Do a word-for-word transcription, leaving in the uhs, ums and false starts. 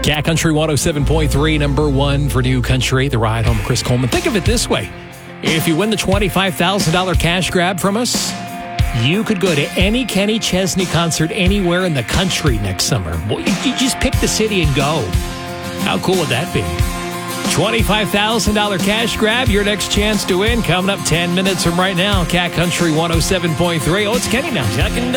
Cat Country one oh seven point three, number one for New Country. The ride home, Chris Coleman. Think of it this way. If you win the twenty-five thousand dollars cash grab from us, you could go to any Kenny Chesney concert anywhere in the country next summer. Well, you, you just pick the city and go. How cool would that be? twenty-five thousand dollars cash grab, your next chance to win. Coming up ten minutes from right now, Cat Country one oh seven point three. Oh, it's Kenny now. I can,